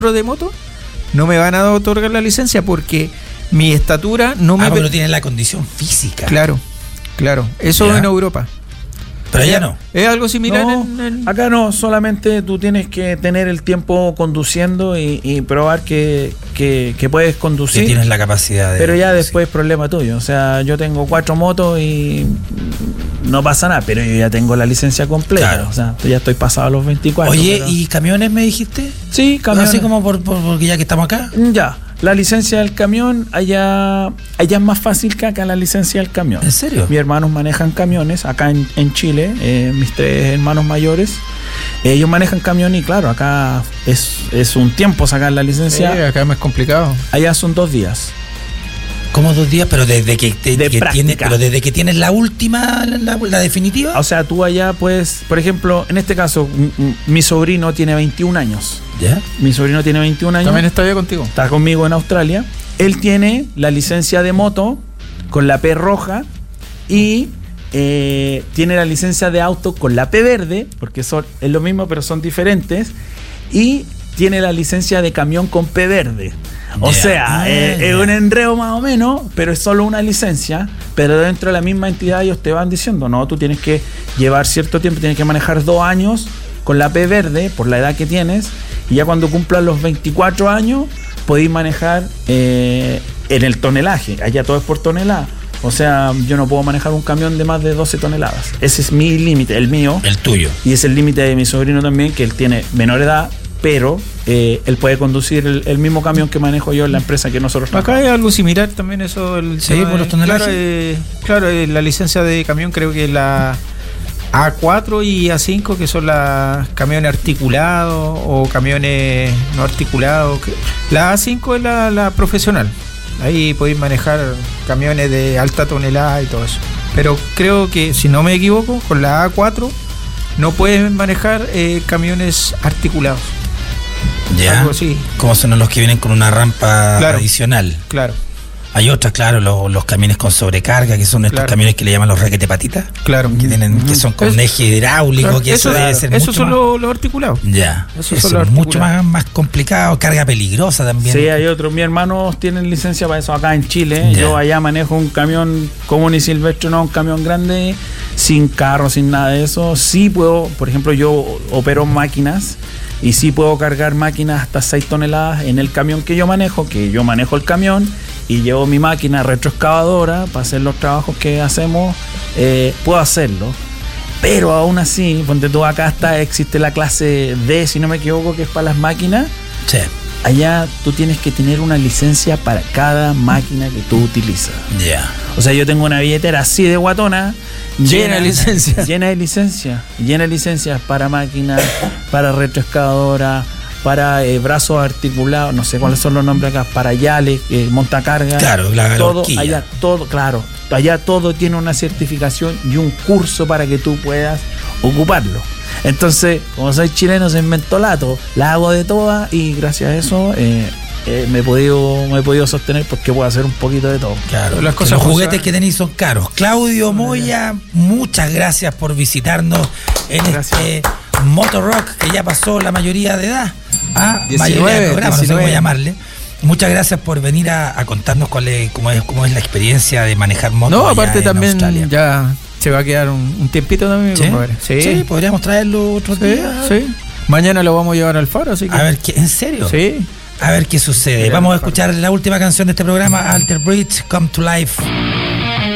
de moto, no me van a otorgar la licencia porque mi estatura no me... pero tiene la condición física. Claro. Eso Ya. en Europa. Pero allá no. ¿Es algo similar? No, acá no, solamente tú tienes que tener el tiempo conduciendo y probar que puedes conducir. Que tienes la capacidad de... Pero ya después es problema tuyo. O sea, yo tengo 4 motos y no pasa nada, pero yo ya tengo la licencia completa. Claro. O sea, ya estoy pasado a los 24. Oye, pero... ¿y camiones me dijiste? Sí, camiones. Así como porque ya que estamos acá. Ya, la licencia del camión allá es más fácil que acá la licencia del camión. ¿En serio? Mis hermanos manejan camiones acá en Chile, mis 3 hermanos mayores. Ellos manejan camión y claro, acá es un tiempo sacar la licencia. Sí, acá es más complicado. Allá son 2 días. ¿Cómo 2 días? Pero desde que desde que tienes la última, la definitiva. O sea, tú allá puedes, por ejemplo, en este caso, mi sobrino tiene 21 años. ¿Ya? Mi sobrino tiene 21 años. También está allá contigo. Está conmigo en Australia. Él tiene la licencia de moto con la P roja y tiene la licencia de auto con la P verde, porque es lo mismo pero son diferentes, y tiene la licencia de camión con P verde. O sea, es un enredo más o menos, pero es solo una licencia, pero dentro de la misma entidad ellos te van diciendo, no, tú tienes que llevar cierto tiempo, tienes que manejar 2 años con la P verde por la edad que tienes, y ya cuando cumplas los 24 años podéis manejar en el tonelaje. Allá todo es por tonelada. O sea, yo no puedo manejar un camión de más de 12 toneladas. Ese es mi límite, el mío. El tuyo. Y es el límite de mi sobrino también, que él tiene menor edad, pero él puede conducir el mismo camión que manejo yo en la empresa que nosotros Acá hay algo similar también eso. Sí, por los tonelajes. Claro, la licencia de camión creo que es la A4 y A5, que son los camiones articulados o camiones no articulados. La A5 es la profesional. Ahí podéis manejar camiones de alta tonelada y todo eso. Pero creo que, si no me equivoco, con la A4 no puedes manejar camiones articulados. Ya. Algo así. Como son los que vienen con una rampa adicional. Claro. Hay otras, claro, los camiones con sobrecarga, que son estos camiones que le llaman los requete patitas. Claro. Que son con un eje hidráulico, claro, que eso debe ser mucho son más, los articulados. Ya. Eso es mucho más complicado, carga peligrosa también. Sí, hay otros. Mis hermanos tienen licencia para eso acá en Chile. Yo allá manejo un camión común y silvestre, no un camión grande, sin carro, sin nada de eso. Sí puedo, por ejemplo, yo opero máquinas. Y sí puedo cargar máquinas hasta 6 toneladas en el camión que yo manejo el camión y llevo mi máquina retroexcavadora para hacer los trabajos que hacemos, puedo hacerlo. Pero aún así, ponte tú, acá existe la clase D, si no me equivoco, que es para las máquinas. Sí. Allá tú tienes que tener una licencia para cada máquina que tú utilizas. Ya. Yeah. O sea, yo tengo una billetera así de guatona, llena de licencias para máquinas, para retroexcavadora, para brazos articulados, no sé cuáles son los nombres acá, para yales, montacargas. Claro, todo, allá todo, claro, allá todo tiene una certificación y un curso para que tú puedas ocuparlo. Entonces, como soy chileno, se inventó lato, la hago de todas y gracias a eso me he podido sostener porque puedo hacer un poquito de todo. Claro, los juguetes que tenéis son caros. Claudio Moya, muchas gracias por visitarnos en este Motorrock, que ya pasó la mayoría de edad. 19 programa, no sé cómo llamarle. Muchas gracias por venir a contarnos cómo es la experiencia de manejar moto. No, aparte también Australia. Ya se va a quedar un tiempito también. Sí, podríamos traerlo otro día. Sí. Mañana lo vamos a llevar al faro, así que... A ver, ¿en serio? Sí. A ver qué sucede. Vamos a escuchar la última canción de este programa, Alter Bridge, Come to Life.